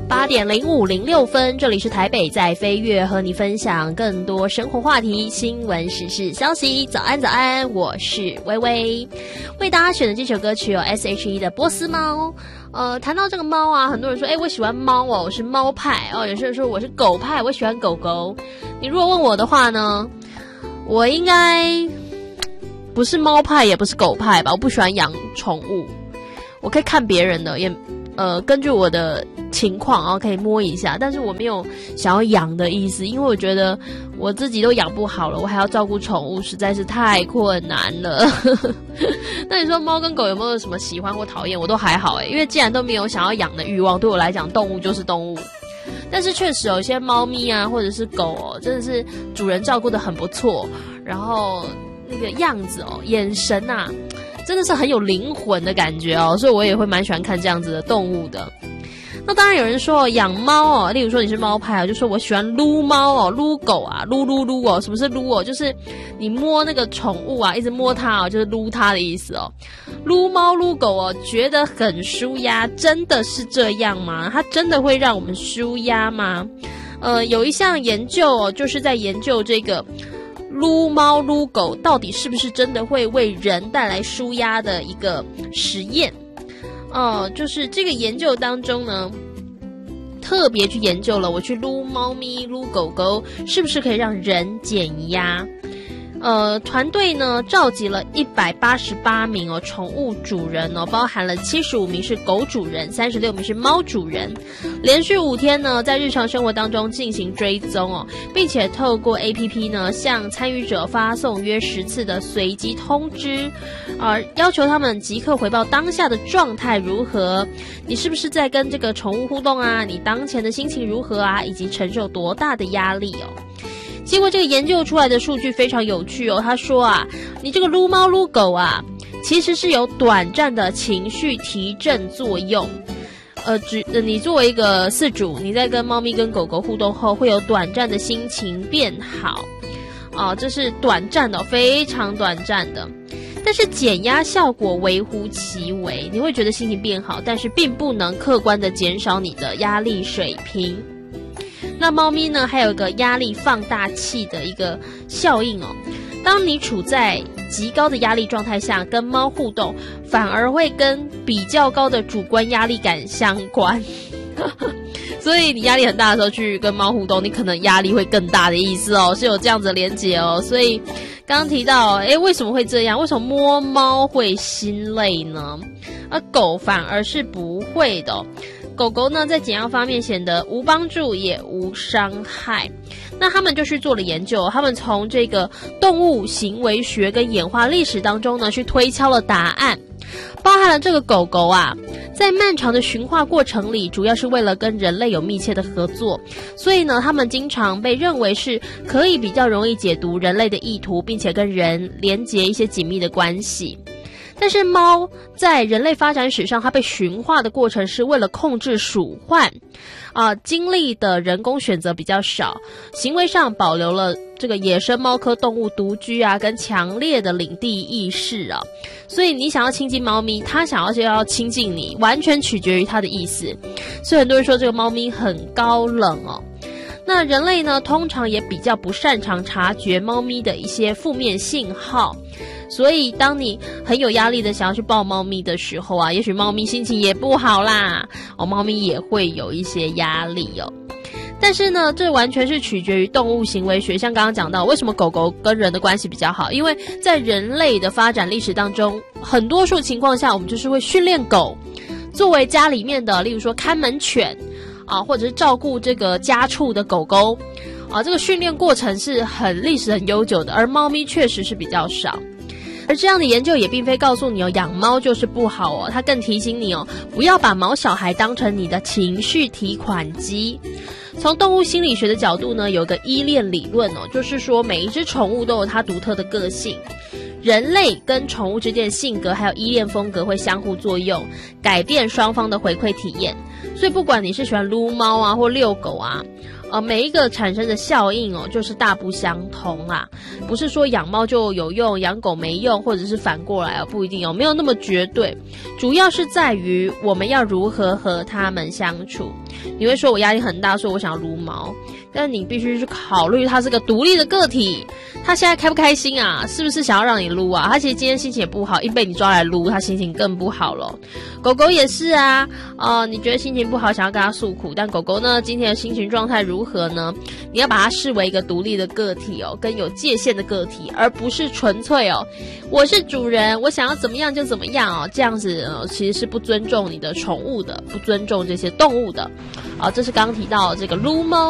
8点05:06，这里是台北在飞跃，和你分享更多生活话题、新闻时事消息。早安，早安，我是微微，为大家选的这首歌曲有 S.H.E 的波斯猫。谈到这个猫啊，很多人说，我喜欢猫哦，我是猫派哦。有些人说我是狗派，我喜欢狗狗。你如果问我的话呢，我应该不是猫派，也不是狗派吧。我不喜欢养宠物，我可以看别人的，也根据我的情况可以摸一下，但是我没有想要养的意思，因为我觉得我自己都养不好了，我还要照顾宠物，实在是太困难了。那你说猫跟狗有没有什么喜欢或讨厌？我都还好因为既然都没有想要养的欲望，对我来讲动物就是动物。但是确实有些猫咪啊或者是狗真的是主人照顾得很不错，然后那个样子眼神啊真的是很有灵魂的感觉所以我也会蛮喜欢看这样子的动物的。那当然有人说养猫例如说你是猫派就说我喜欢撸猫撸狗啊，撸什么是撸就是你摸那个宠物啊，一直摸它就是撸它的意思撸猫撸狗觉得很舒压，真的是这样吗？它真的会让我们舒压吗？有一项研究就是在研究这个撸猫撸狗到底是不是真的会为人带来舒压的一个实验。就是这个研究当中呢，特别去研究了我去撸猫咪撸狗狗是不是可以让人减压。团队呢召集了188名宠物主人包含了75名是狗主人，36名是猫主人，连续5天呢在日常生活当中进行追踪并且透过 APP 呢向参与者发送约10次的随机通知，要求他们即刻回报当下的状态如何，你是不是在跟这个宠物互动啊，你当前的心情如何啊，以及承受多大的压力结果这个研究出来的数据非常有趣他说你这个撸猫撸狗其实是有短暂的情绪提振作用。你作为一个饲主，你在跟猫咪跟狗狗互动后，会有短暂的心情变好这是短暂的，非常短暂的。但是减压效果微乎其微，你会觉得心情变好，但是并不能客观的减少你的压力水平。那猫咪呢还有一个压力放大器的一个效应当你处在极高的压力状态下跟猫互动，反而会跟比较高的主观压力感相关。所以你压力很大的时候去跟猫互动，你可能压力会更大的意思是有这样子的连结所以刚刚提到为什么会这样？为什么摸猫会心累呢？狗反而是不会的狗狗呢在减压方面显得无帮助也无伤害。那他们就去做了研究，他们从这个动物行为学跟演化历史当中呢去推敲了答案，包含了这个狗狗在漫长的驯化过程里，主要是为了跟人类有密切的合作，所以呢他们经常被认为是可以比较容易解读人类的意图，并且跟人连结一些紧密的关系。但是猫在人类发展史上，它被驯化的过程是为了控制鼠患经历的人工选择比较少，行为上保留了这个野生猫科动物独居跟强烈的领地意识所以你想要亲近猫咪，它想要亲近你，完全取决于它的意思。所以很多人说这个猫咪很高冷那人类呢通常也比较不擅长察觉猫咪的一些负面信号，所以当你很有压力的想要去抱猫咪的时候也许猫咪心情也不好啦猫咪也会有一些压力但是呢这完全是取决于动物行为学，像刚刚讲到为什么狗狗跟人的关系比较好，因为在人类的发展历史当中，很多数情况下我们就是会训练狗作为家里面的例如说看门犬或者是照顾这个家畜的狗狗这个训练过程是历史很悠久的，而猫咪确实是比较少。而这样的研究也并非告诉你养猫就是不好它更提醒你不要把毛小孩当成你的情绪提款机。从动物心理学的角度呢，有个依恋理论就是说每一只宠物都有它独特的个性，人类跟宠物之间的性格还有依恋风格会相互作用，改变双方的回馈体验。所以不管你是喜欢撸猫或遛狗每一个产生的效应就是大不相同啦，不是说养猫就有用，养狗没用，或者是反过来不一定没有那么绝对，主要是在于我们要如何和它们相处。你会说我压力很大，所以我想要撸猫，但你必须去考虑它是个独立的个体，它现在开不开心啊？是不是想要让你撸啊？它其实今天心情也不好，一被你抓来撸，它心情更不好了。狗狗也是啊，你觉得心情不好，想要跟它诉苦，但狗狗呢，今天的心情状态如何呢？你要把它视为一个独立的个体跟有界限的个体，而不是纯粹我是主人，我想要怎么样就怎么样这样子其实是不尊重你的宠物的，不尊重这些动物的。这是刚提到这个撸猫